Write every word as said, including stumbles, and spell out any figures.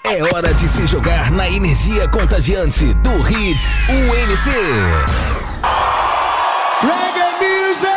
É hora de se jogar na energia contagiante do Hits U N C. Reggae music!